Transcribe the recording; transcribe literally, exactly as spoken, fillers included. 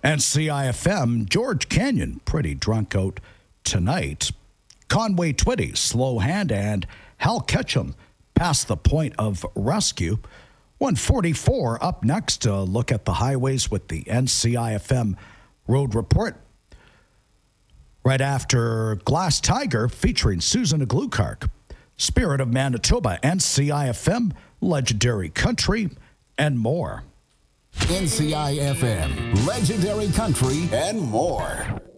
N C I F M, George Canyon, pretty drunk out tonight. Conway Twitty, slow hand, and Hal Ketchum past the point of rescue. one forty-four up next to look at the highways with the N C I F M Road Report. Right after Glass Tiger featuring Susan Aglukark. Spirit of Manitoba, N C I F M, Legendary Country, and more. N C I F M, Legendary Country, and more.